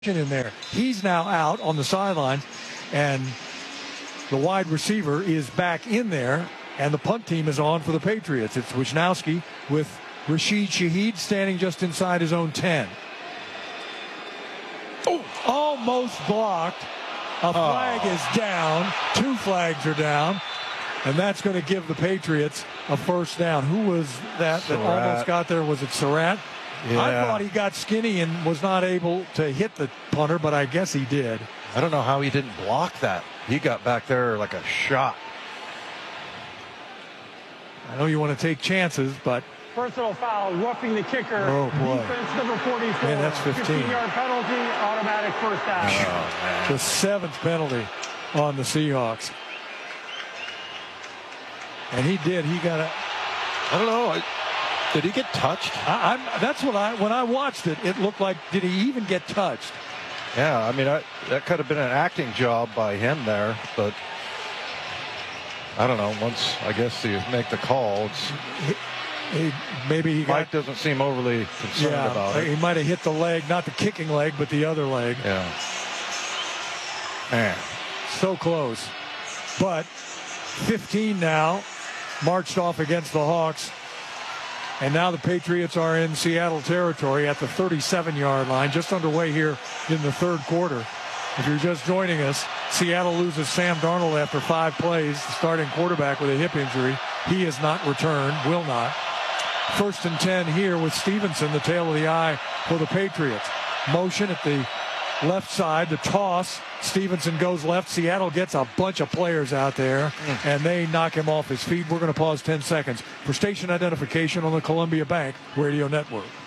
in there. He's now out on the sideline, and the wide receiver is back in there, and the punt team is on for the Patriots. It's Wisnowski with Rashid Shaheed standing just inside his own 10. Oh, almost blocked. A flag is down. 2 flags are down. And that's going to give the Patriots a first down. Who was that almost got there? Was it Surratt? Yeah. I thought he got skinny and was not able to hit the punter, but I guess he did. I don't know how he didn't block that. He got back there like a shot. I know you want to take chances, but... Personal foul, roughing the kicker. Oh, boy. Defense number 44. Man, that's 15. 15-yard penalty, automatic first down. Oh, the 7th penalty on the Seahawks. And he did. He got a... I don't know. Did he get touched? That's what when I watched it, it looked like, did he even get touched? Yeah, I mean, that could have been an acting job by him there, but I don't know. Once, I guess, you make the call, maybe he Mike doesn't seem overly concerned about it. He might have hit the leg, not the kicking leg, but the other leg. Yeah. Man. So close. But 15 now, marched off against the Hawks. And now the Patriots are in Seattle territory at the 37-yard line, just underway here in the third quarter. If you're just joining us, Seattle loses Sam Darnold after 5 plays, the starting quarterback with a hip injury. He has not returned, will not. 1st and 10 here with Stevenson, the tail of the eye for the Patriots. Motion at the left side, the toss. Stevenson goes left. Seattle gets a bunch of players out there, and they knock him off his feet. We're going to pause 10 seconds for station identification on the Columbia Bank Radio Network.